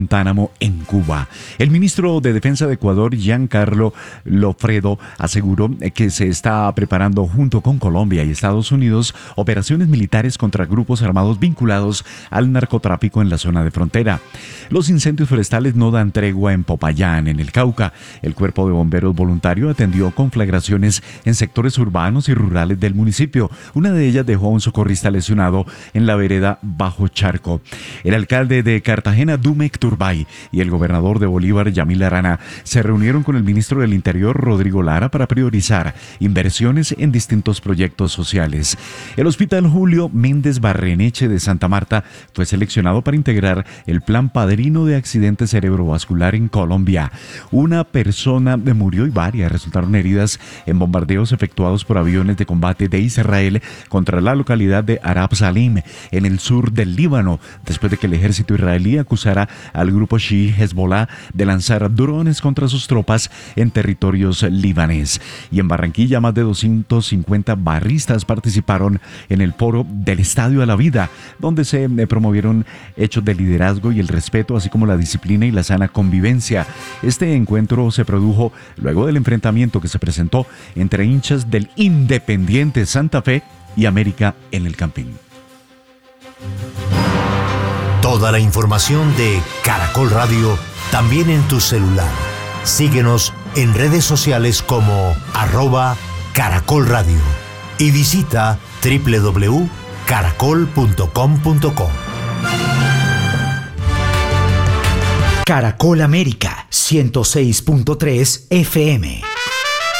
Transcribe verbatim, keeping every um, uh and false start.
Guantánamo en Cuba. El ministro de Defensa de Ecuador, Giancarlo Lofredo, aseguró que se está preparando junto con Colombia y Estados Unidos operaciones militares contra grupos armados vinculados al narcotráfico en la zona de frontera. Los incendios forestales no dan tregua en Popayán, en el Cauca. El Cuerpo de Bomberos Voluntario atendió conflagraciones en sectores urbanos y rurales del municipio. Una de ellas dejó a un socorrista lesionado en la vereda Bajo Charco. El alcalde de Cartagena, Dumek Turbay, y el gobernador de Bolívar, Yamil Arana, se reunieron con el ministro del Interior, Rodrigo Lara, para priorizar inversiones en distintos proyectos sociales. El Hospital Julio Méndez Barreneche de Santa Marta fue seleccionado para integrar el Plan Padrino de Accidente Cerebrovascular en Colombia. Una persona murió y varias resultaron heridas en bombardeos efectuados por aviones de combate de Israel contra la localidad de Arab Salim, en el sur del Líbano, después de que el ejército israelí acusara al grupo Shi'i Hezbollah de lanzar drones contra sus tropas en territorios libanés. Y en Barranquilla, más de doscientos cincuenta barristas participaron en el foro del Estadio a la Vida, donde se promovieron hechos de liderazgo y el respeto, así como la disciplina y la sana convivencia. Este encuentro se produjo luego del enfrentamiento que se presentó entre hinchas del Independiente Santa Fe y América en el Campín. Toda la información de Caracol Radio también en tu celular. Síguenos en redes sociales como arroba Caracol Radio y visita doble u doble u doble u punto caracol punto com punto co. Caracol América ciento seis punto tres F M.